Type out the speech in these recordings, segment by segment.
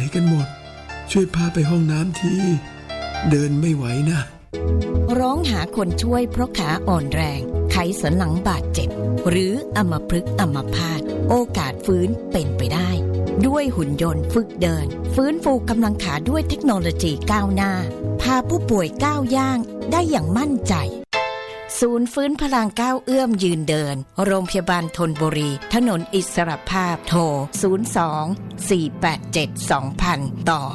กันหมดช่วยพาไปห้องน้ำทีเดินไม่ไหวนะร้องหาคนช่วยเพราะขาอ่อนแรงไขสันหลังบาดเจ็บหรืออัมพฤกษ์อัมพาตโอกาสฟื้นเป็นไปได้ด้วยหุ่นยนต์ฝึกเดินฟื้นฟูกำลังขาด้วยเทคโนโลยีก้าวหน้าพาผู้ป่วยก้าวย่างได้อย่างมั่นใจศูนย์ฟื้นพลังก้าวเอื้อมยืนเดินโรงพยาบาลธนบุรีถนนอิสรภาพโทร02-487-2000 ต่อ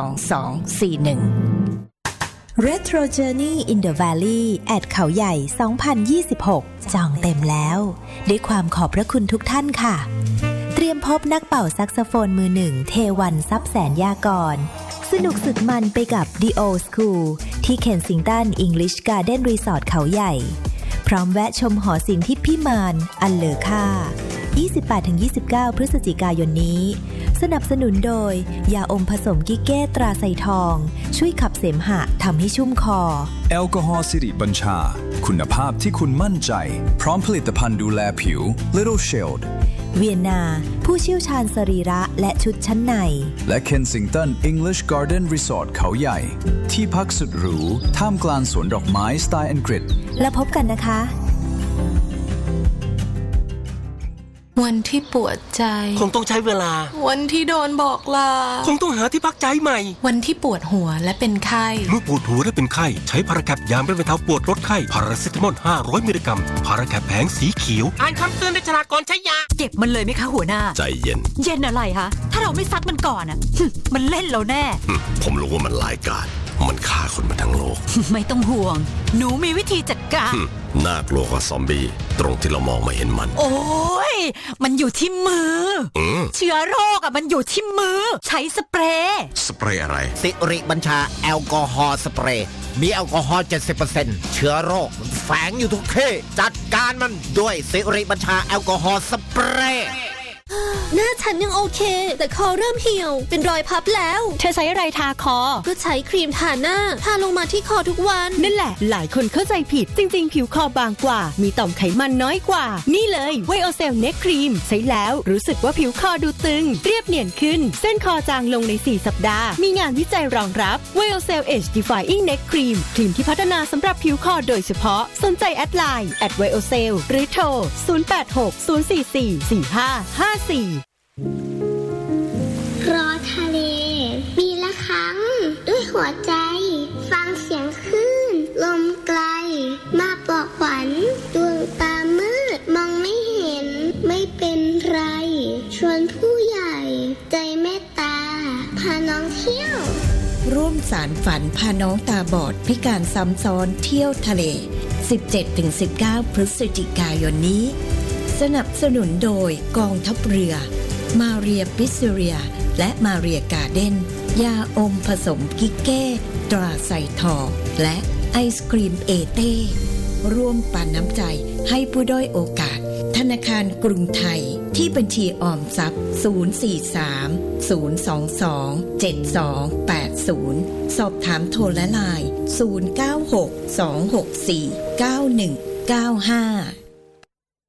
2241 Retro Journey in the Valley แอดเขาใหญ่2026จองเต็มแล้วด้วยความขอบพระคุณทุกท่านค่ะเตรียมพบนักเป่าแซกโซโฟนมือหนึ่งเทวันทรัพย์แสนยากรสนุกสุดมันไปกับ The Old School ที่ Kensington English Garden Resort เขาใหญ่พร้อมแวะชมหอศิลป์ทิพย์พิมานอันเลอค่า 28-29 พฤศจิกายนนี้สนับสนุนโดยยาอมผสมกิเก้ตราไซทองช่วยขับเสมหะทำให้ชุ่มคอแอลกอฮอล์สิริบัญชาคุณภาพที่คุณมั่นใจพร้อมผลิตภัณฑ์ดูแลผิว Little Shield เวียนนาผู้เชี่ยวชาญสรีระและชุดชั้นในและ Kensington English Garden Resort เขาใหญ่ที่พักสุดหรูท่ามกลางสวนดอกไม้สไตล์อังกฤษแล้วพบกันนะคะวันที่ปวดใจคงต้องใช้เวลาวันที่โดนบอกลาคงต้องหาที่พักใจใหม่วันที่ปวดหัวและเป็นไข้เมื่อปวดหัวและเป็นไข้ใช้พาราแคปยาบรรเทาปวดลดไข้พาราเซตามอล500มิลลิกรัมพาราแคปแผงสีเขียวอ่านคำเตือนในฉลากก่อนใช้ยาเก็บมันเลยไหมคะหัวหน้าใจเย็นเย็นอะไรคะถ้าเราไม่ซัดมันก่อนมันเล่นเราแน่ผมรู้ว่ามันร้ายกาจมันฆ่าคนมาทั้งโลกไม่ต้องห่วงหนูมีวิธีจัดการน่ากลัวกว่าซอมบี้ตรงที่เรามองไม่เห็นมันโอ้ยมันอยู่ที่มือเชื้อโรคมันอยู่ที่มือใช้สเปรย์อะไรสิริบัญชาแอลกอฮอล์สเปรย์มีแอลกอฮอล์ 70% เชื้อโรคมันแฝงอยู่ทุกที่จัดการมันด้วยสิริบัญชาแอลกอฮอล์สเปรย์หน้าฉันยังโอเคแต่คอเริ่มเหี่ยวเป็นรอยพับแล้วเธอใช้อะไรทาคอก็ใช้ครีมทาหน้าทาลงมาที่คอทุกวันนั่นแหละหลายคนเข้าใจผิดจริงๆผิวคอบางกว่ามีต่อมไขมันน้อยกว่านี่เลยไวโอเซลเน็กครีมใช้แล้วรู้สึกว่าผิวคอดูตึงเรียบเนียนขึ้นเส้นคอจางลงใน4สัปดาห์มีงานวิจัยรองรับไวโอเซล Age Defying Neck Cream ครีมที่พัฒนาสำหรับผิวคอโดยเฉพาะสนใจแอดไลน์@viocelหรือโทร0860444554 รอทะเลปีละครั้งด้วยหัวใจฟังเสียงคลื่นลมไกลมาบอกขวัญดวงตามืดมองไม่เห็นไม่เป็นไรชวนผู้ใหญ่ใจเมตตาพาน้องเที่ยวร่วมสารฝันพาน้องตาบอดพิการซ้ำซ้อนเที่ยวทะเล 17-19 พฤศจิกายนนี้สนับสนุนโดยกองทัพเรือมาเรียปิซเรียและมาเรียการ์เด้นยาอมผสมกิเก้ตราไซทองและไอศกรีมเอเต้ร่วมปันน้ำใจให้ผู้ด้อยโอกาสธนาคารกรุงไทยที่บัญชีออมทรัพย์043-022-7280สอบถามโทรและไลน์096-264-9195